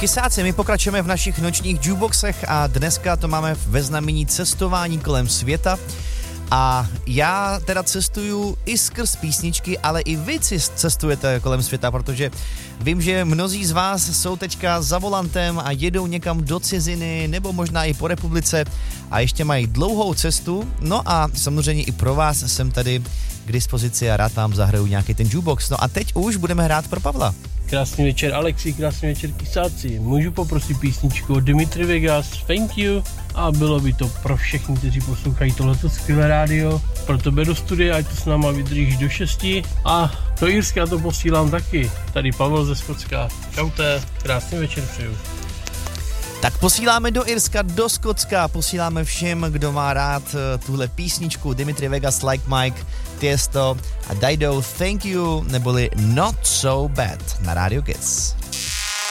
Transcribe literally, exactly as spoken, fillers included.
Kysáci, my pokračujeme v našich nočních jukeboxech a dneska to máme ve znamení cestování kolem světa. A já teda cestuju i skrz písničky, ale i vy cestujete kolem světa, protože vím, že mnozí z vás jsou teďka za volantem a jedou někam do ciziny nebo možná i po republice a ještě mají dlouhou cestu. No a samozřejmě i pro vás jsem tady k dispozici a rád vám zahraju nějaký ten jukebox. No a teď už budeme hrát pro Pavla. Krásný večer Alexi, krásný večer Kysáci. Můžu poprosit písničku od Dimitri Vegas, Thank You, a bylo by to pro všechny, kteří poslouchají tohleto skvělé rádio. Proto beru do studia, ať to s náma vydrží do šesti a do Jirska to posílám taky. Tady Pavel ze Skotska. Čaute, krásný večer přeju. Tak posíláme do Irska, do Skotska, posíláme všem, kdo má rád tuhle písničku Dimitri Vegas, Like Mike, Tiesto a Dido, Thank You, neboli Not So Bad na Radio Kids.